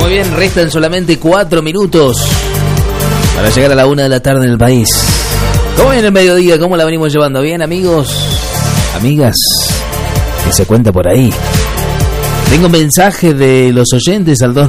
Muy bien, restan solamente 4 minutos para llegar a la 1 de la tarde en el país. ¿Cómo viene el mediodía? ¿Cómo la venimos llevando? ¿Bien, amigos? Amigas, que se cuenta por ahí. Tengo mensajes de los oyentes al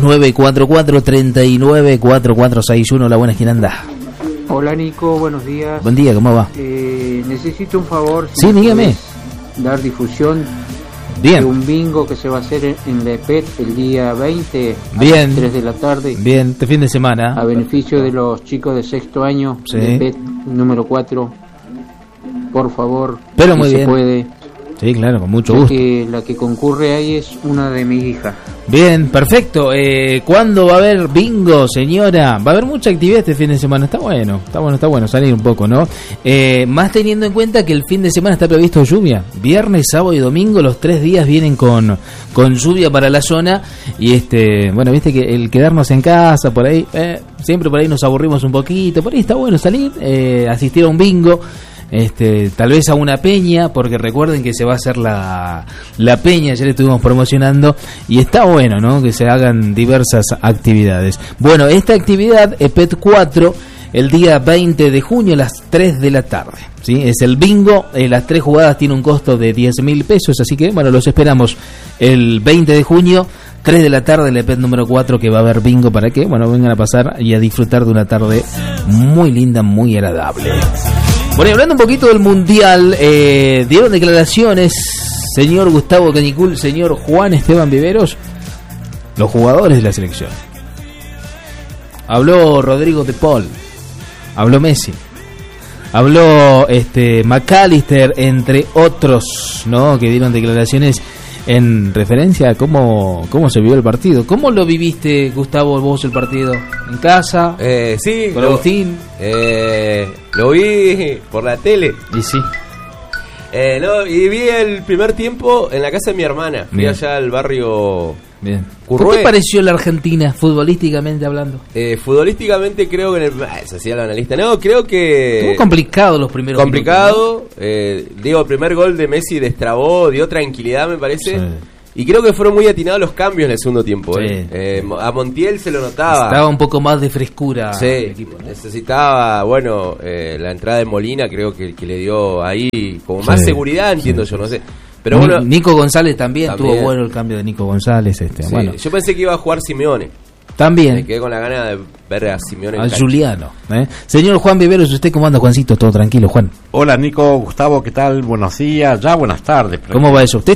2944-394461. Hola, buenas, ¿quién anda? Hola, Nico, buenos días. Buen día, ¿cómo va? Necesito un favor. Sí, dígame. Dar difusión Bien. de un bingo que se va a hacer en la EPET el día 20 Bien. a las 3 de la tarde. Bien, este fin de semana. A beneficio de los chicos de sexto año, Sí. de EPET número 4. Por favor, Pero si muy se bien. puede. Sí, claro, con mucho Ya gusto. que la que concurre ahí es una de mis hijas. Bien, perfecto. ¿Cuándo va a haber bingo, señora? Va a haber mucha actividad este fin de semana. Está bueno salir un poco, ¿no? Más teniendo en cuenta que el fin de semana está previsto lluvia. Viernes, sábado y domingo, los 3 días vienen con lluvia para la zona. Y bueno, viste que el quedarnos en casa, por ahí, siempre por ahí nos aburrimos un poquito. Por ahí está bueno salir, asistir a un bingo. Tal vez a una peña, porque recuerden que se va a hacer la peña, ya le estuvimos promocionando, y está bueno, ¿no?, que se hagan diversas actividades. Bueno, esta actividad, EPET 4, el día 20 de junio a las 3 de la tarde, ¿sí? Es el bingo, las 3 jugadas tiene un costo de 10.000 pesos, así que, bueno, los esperamos el 20 de junio, 3 de la tarde, el EPET número 4, que va a haber bingo para que, bueno, vengan a pasar y a disfrutar de una tarde muy linda, muy agradable. Bueno, y hablando un poquito del Mundial, dieron declaraciones señor Gustavo Cañicul, señor Juan Esteban Viveros, los jugadores de la selección. Habló Rodrigo de Paul, habló Messi, habló McAllister, entre otros, ¿no?, que dieron declaraciones en referencia a cómo se vivió el partido. ¿Cómo lo viviste, Gustavo, vos el partido? ¿En casa? Sí, ¿Con Agustín? Lo vi por la tele. Y sí. Y vi el primer tiempo en la casa de mi hermana. Fui Bien. allá al barrio Bien. Currué. ¿Qué te pareció la Argentina, futbolísticamente hablando? Futbolísticamente creo que se hacía el analista. No, creo que... Estuvo complicado los primeros complicado, digo, el primer gol de Messi destrabó, dio tranquilidad, me parece. Sí. Y creo que fueron muy atinados los cambios en el segundo tiempo. Sí. A Montiel se lo notaba. Estaba un poco más de frescura Sí, el equipo, ¿no? necesitaba, la entrada de Molina, creo que le dio ahí como más Sí, seguridad, entiendo sí. yo, no sé. Pero bueno, Nico González también también. tuvo bueno el cambio de Nico González. sí, Bueno, yo pensé que iba a jugar Simeone. Me también quedé con la gana de ver a Simeone en al cancha. Juliano. Señor Juan Viveros, ¿usted cómo anda, Juancito? Todo tranquilo, Juan. Hola Nico, Gustavo, ¿qué tal? Buenos días, ya buenas tardes. ¿Cómo va eso? Usted